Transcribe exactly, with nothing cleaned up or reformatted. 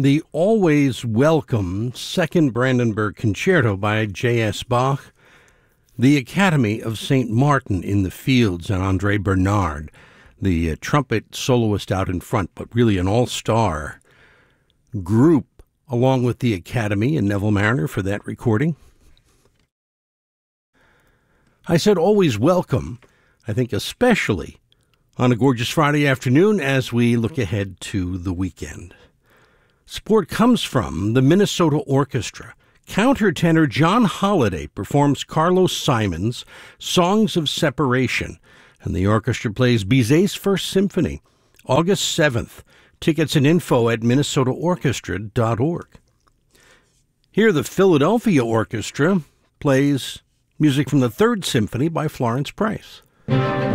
The always welcome Second Brandenburg Concerto by J S Bach, the Academy of Saint Martin in the Fields and André Bernard, the uh, trumpet soloist out in front, but really an all-star group, along with the Academy and Neville Marriner for that recording. I said always welcome, I think especially on a gorgeous Friday afternoon as we look ahead to the weekend. Support comes from the Minnesota Orchestra. Countertenor John Holliday performs Carlos Simon's Songs of Separation, and the orchestra plays Bizet's First Symphony, August seventh. Tickets and info at minnesota orchestra dot org. Here, the Philadelphia Orchestra plays music from the Third Symphony by Florence Price.